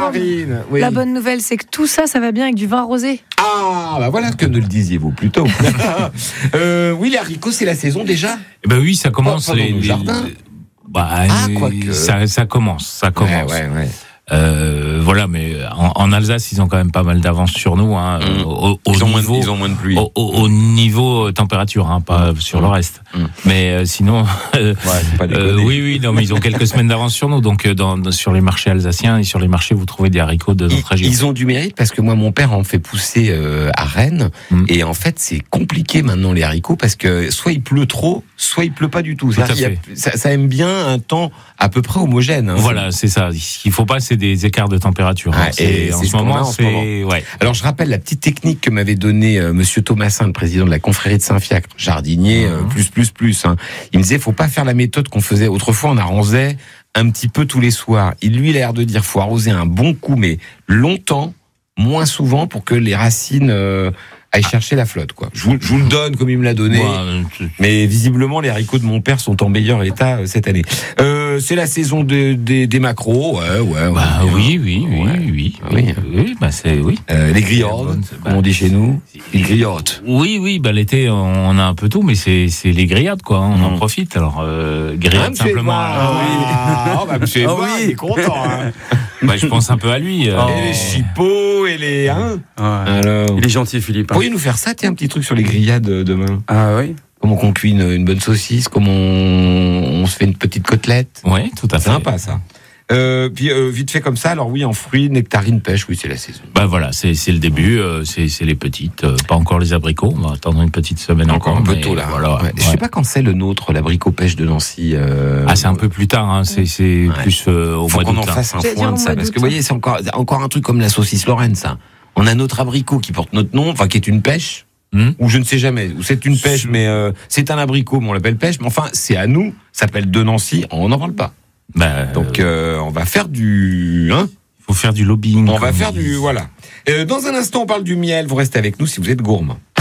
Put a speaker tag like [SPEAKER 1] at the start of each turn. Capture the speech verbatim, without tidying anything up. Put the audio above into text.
[SPEAKER 1] Marine. Oui.
[SPEAKER 2] La bonne nouvelle, c'est que tout ça, ça va bien avec du vin rosé.
[SPEAKER 1] Ah, bah voilà, que ne le disiez-vous plus tôt. euh, oui, les haricots, c'est la saison déjà.
[SPEAKER 3] Eh ben oui, ça commence.
[SPEAKER 1] Pas, pas
[SPEAKER 3] les,
[SPEAKER 1] dans nos
[SPEAKER 3] les,
[SPEAKER 1] jardins.
[SPEAKER 3] Bah,
[SPEAKER 1] Ah,
[SPEAKER 3] euh,
[SPEAKER 1] quoique.
[SPEAKER 3] ça, ça commence, ça commence.
[SPEAKER 1] Ouais, ouais, ouais.
[SPEAKER 3] Euh, voilà, mais en, en Alsace, ils ont quand même pas mal d'avance sur nous. Hein,
[SPEAKER 1] mmh.
[SPEAKER 3] au, au
[SPEAKER 1] ils, ont
[SPEAKER 3] niveau,
[SPEAKER 1] moins de, ils ont moins de pluie.
[SPEAKER 3] Au, au, au niveau température, hein, pas mmh. sur le reste. Mmh. Mais euh, sinon, euh,
[SPEAKER 1] ouais, pas
[SPEAKER 3] euh, oui, oui, non, mais ils ont quelques semaines d'avance sur nous. Donc, dans, dans, sur les marchés alsaciens et sur les marchés, vous trouvez des haricots de notre
[SPEAKER 1] ils,
[SPEAKER 3] région.
[SPEAKER 1] Ils ont du mérite parce que moi, mon père en fait pousser euh, à Rennes. Mmh. Et en fait, c'est compliqué maintenant les haricots parce que soit il pleut trop, soit il pleut pas du tout.
[SPEAKER 3] tout à
[SPEAKER 1] il y a,
[SPEAKER 3] fait.
[SPEAKER 1] Ça, ça aime bien un temps à peu près homogène. Hein,
[SPEAKER 3] voilà, c'est ça. Ce qu'il faut pas, c'est des écarts de température.
[SPEAKER 1] Ah,
[SPEAKER 3] hein.
[SPEAKER 1] et
[SPEAKER 3] en,
[SPEAKER 1] c'est
[SPEAKER 3] ce
[SPEAKER 1] ce
[SPEAKER 3] moment,
[SPEAKER 1] en ce moment, c'est.
[SPEAKER 3] Ouais.
[SPEAKER 1] Alors, je rappelle la petite technique que m'avait donnée euh, Monsieur Thomasin, le président de la confrérie de Saint-Fiacre, jardinier, mmh. euh, plus, plus, plus. Hein. Il me disait, faut pas faire la méthode qu'on faisait autrefois. On arrosait un petit peu tous les soirs. Il lui, il a l'air de dire, faut arroser un bon coup, mais longtemps, moins souvent, pour que les racines euh, aillent chercher la flotte, quoi. Je vous, je vous le donne comme il me l'a donné. Ouais, mais visiblement, les haricots de mon père sont en meilleur état euh, cette année. Euh, c'est la saison de, de, des maquereaux, ouais, ouais.
[SPEAKER 3] Bah oui, oui, oui,
[SPEAKER 1] ouais.
[SPEAKER 3] oui,
[SPEAKER 1] oui, oui,
[SPEAKER 3] oui, bah c'est oui.
[SPEAKER 1] Euh, les griottes, comme on dit chez nous, les griottes.
[SPEAKER 3] Oui, oui, bah l'été, on a un peu tout, mais c'est c'est les grillades, quoi. On mmh. en profite. Alors euh, grillades
[SPEAKER 1] ah,
[SPEAKER 3] simplement.
[SPEAKER 1] Ah, oui. ah bah monsieur ah, oui. il est content. Hein.
[SPEAKER 3] Bah je pense un peu à lui. Euh...
[SPEAKER 1] Et les chipots et les hein.
[SPEAKER 4] Ouais.
[SPEAKER 1] Alors.
[SPEAKER 4] Il est gentil, Philippe. Hein.
[SPEAKER 1] Pourriez nous faire ça, tiens, un petit truc sur les grillades demain.
[SPEAKER 4] Ah oui.
[SPEAKER 1] Comment on cuit une, une bonne saucisse, comment on, on se fait une petite côtelette.
[SPEAKER 3] Oui, tout à fait.
[SPEAKER 1] Sympa ça. Euh, puis euh, vite fait comme ça, alors oui, en fruits, nectarines, pêche, oui, c'est la saison.
[SPEAKER 3] Bah voilà, c'est c'est le début, euh, c'est c'est les petites, euh, pas encore les abricots. On va attendre une petite semaine encore.
[SPEAKER 1] Encore un peu tôt là.
[SPEAKER 3] Voilà.
[SPEAKER 1] Ouais. Ouais. Je sais pas quand c'est le nôtre, l'abricot pêche de Nancy. Euh...
[SPEAKER 3] Ah, c'est un peu plus tard. Hein. C'est c'est
[SPEAKER 1] ouais.
[SPEAKER 3] plus euh, au
[SPEAKER 1] Faut
[SPEAKER 3] mois d'août.
[SPEAKER 1] Faut qu'on en fasse un point de ça, parce que vous voyez, c'est encore encore un truc comme la saucisse Lorraine, ça. On a notre abricot qui porte notre nom, enfin qui est une pêche. Mmh. Ou je ne sais jamais, ou c'est une pêche, mais euh, c'est un abricot, mais on l'appelle pêche. Mais enfin, c'est à nous, ça s'appelle de Nancy, on n'en parle pas.
[SPEAKER 3] Bah,
[SPEAKER 1] Donc, euh, on va faire du, hein
[SPEAKER 3] il faut faire du lobbying.
[SPEAKER 1] On va faire du, voilà. Euh, dans un instant, on parle du miel. Vous restez avec nous si vous êtes gourmand.